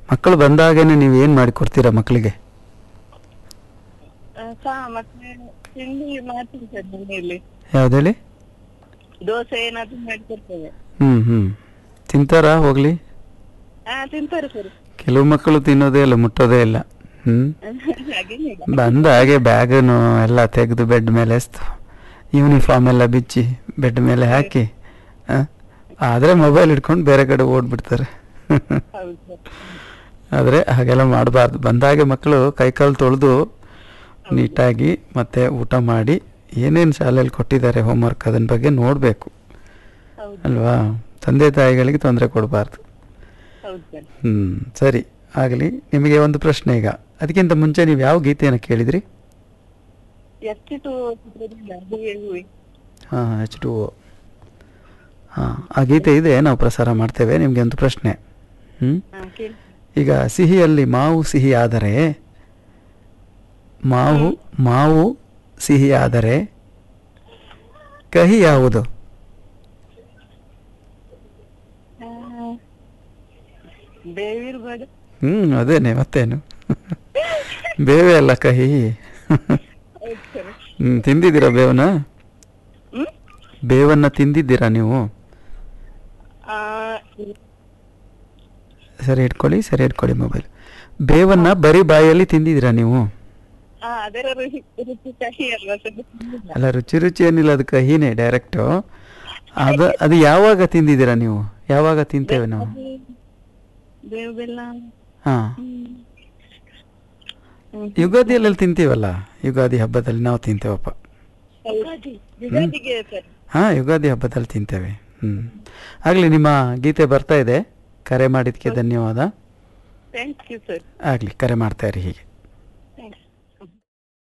ಮಕ್ಕಳು ಬಂದಾಗೇನೆ ನೀವು ಏನು ಮಾಡಿ ಕೊಡ್ತೀರಾ ಮಕ್ಕಳಿಗೆ? ಮತ್ತೆ ತಿಂಡಿ ಮಾಡ್ತೀನಿ ಸರ್ ಮನೆಯಲ್ಲಿ. ಯಾವ್ದು ಹೇಳಿ? ದೋಸೆ ಏನಾದ್ರು ಮಾಡಿಕೊಡ್ತೇವೆ. ತಿಂತಾರಾ ಹೋಗ್ಲಿ? ತಿಂತಾರೆ ಸರ್. ಕೆಲವು ಮಕ್ಕಳು ತಿನ್ನೋದೇ ಇಲ್ಲ, ಮುಟ್ಟೋದೇ ಇಲ್ಲ. ಹಾಗೇನಿಲ್ಲ. ಬಂದ ಹಾಗೆ ಬ್ಯಾಗನು ಎಲ್ಲ ತೆಗೆದು ಬೆಡ್ ಮೇಲೆ ಎಸ್ತು, ಯೂನಿಫಾರ್ಮ್ ಎಲ್ಲ ಬಿಚ್ಚಿ ಬೆಡ್ ಮೇಲೆ ಹಾಕಿ, ಆದರೆ ಮೊಬೈಲ್ ಇಟ್ಕೊಂಡು ಬೇರೆ ಕಡೆ ಓಡ್ಬಿಡ್ತಾರೆ. ಹೌದು ಸರ್. ಆದರೆ ಹಾಗೆಲ್ಲ ಮಾಡಬಾರ್ದು. ಬಂದಾಗೆ ಮಕ್ಕಳು ಕೈಕಾಲು ತೊಳೆದು ನೀಟಾಗಿ ಮತ್ತೆ ಊಟ ಮಾಡಿ ಏನೇನು ಶಾಲೆಯಲ್ಲಿ ಕೊಟ್ಟಿದ್ದಾರೆ ಹೋಮ್ವರ್ಕ್ ಅದನ್ನ ಬಗ್ಗೆ ನೋಡಬೇಕು ಅಲ್ವಾ? ತಂದೆ ತಾಯಿಗಳಿಗೆ ತೊಂದರೆ ಕೊಡಬಾರ್ದು. ಸರಿ ಆಗಲಿ. ನಿಮಗೆ ಒಂದು ಪ್ರಶ್ನೆ ಈಗ. ಅದಕ್ಕಿಂತ ಮುಂಚೆ ನೀವು ಯಾವ ಗೀತೆಯನ್ನು ಕೇಳಿದ್ರಿ? ಹಾಂ, H2O. ಹಾಂ, ಆ ಗೀತೆ ಇದೆ, ನಾವು ಪ್ರಸಾರ ಮಾಡ್ತೇವೆ. ನಿಮಗೆ ಒಂದು ಪ್ರಶ್ನೆ. ಈಗ ಸಿಹಿಯಲ್ಲಿ ಮಾವು ಸಿಹಿ ಆದರೆ, ಮಾವು ಸಿಹಿ ಆದರೆ ಕಹಿ ಯಾವುದು? ಅದೇನೆ, ಮತ್ತೇನು? ಬೇವೆ ಅಲ್ಲ ಕಹಿ. ತಿಂದಿದ್ದೀರಾ ಬೇವನ್ನ? ಬೇವನ್ನ ತಿಂದಿದ್ದೀರಾ ನೀವು? ಸರಿ ಇಟ್ಕೊಳ್ಳಿ ಮೊಬೈಲ್. ಬೇವನ್ನ ಬರೀ ಬಾಯಲ್ಲಿ ತಿಂದಿದ್ದೀರಾ ನೀವು? ಅಲ್ಲ, ರುಚಿ ಏನಿಲ್ಲ, ಅದು ಕಹಿನೇ ಡೈರೆಕ್ಟು. ಅದು ಯಾವಾಗ ತಿಂದಿದ್ದೀರಾ ನೀವು? ಯಾವಾಗ ತಿಂತೇವೆ ನಾವು? ಹಾಂ, ಯುಗಾದಿಯಲ್ಲಿ ತಿಂತೀವಲ್ಲ, ಯುಗಾದಿ ಹಬ್ಬದಲ್ಲಿ ನಾವು ತಿಂತೇವಪ್ಪ. ಹಾಂ, ಯುಗಾದಿ ಹಬ್ಬದಲ್ಲಿ ತಿಂತೇವೆ. ಆಗಲಿ, ನಿಮ್ಮ ಗೀತೆ ಬರ್ತಾ ಇದೆ. ಕರೆ ಮಾಡಿದ್ದಕ್ಕೆ ಧನ್ಯವಾದ. Thank you sir. ಆಗಲಿ, ಕರೆ ಮಾಡ್ತಾ ಇರಿ ಹೀಗೆ.